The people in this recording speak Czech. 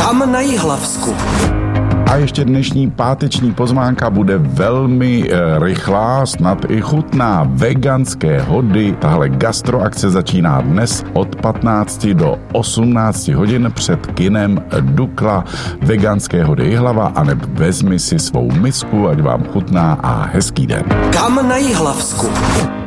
Kam na Jihlavsku? A ještě dnešní páteční pozvánka bude velmi rychlá, snad i chutná. Veganské hody. Tahle gastroakce začíná dnes od 15 do 18 hodin před kinem Dukla. Veganské hody Jihlava, aneb vezmi si svou misku, ať vám chutná a hezký den. Kam na Jihlavsku?